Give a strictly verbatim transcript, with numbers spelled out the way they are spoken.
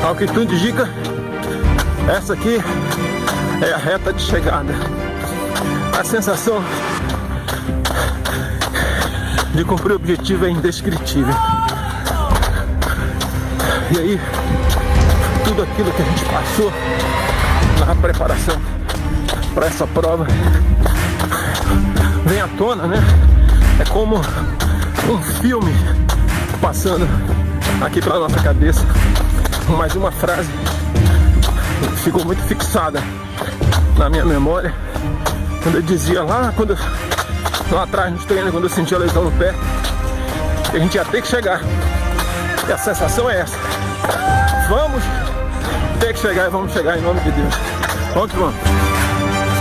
Ao que tudo indica, essa aqui é a reta de chegada. A sensação de cumprir o objetivo é indescritível. E aí, tudo aquilo que a gente passou na preparação para essa prova vem à tona, né? É como um filme passando aqui pela nossa cabeça. Mais uma frase que ficou muito fixada na minha memória, quando eu dizia lá, quando eu, lá atrás nos treinos, quando eu senti a lesão no pé, que a gente ia ter que chegar. E a sensação é essa: vamos ter que chegar e vamos chegar em nome de Deus. Vamos que vamos.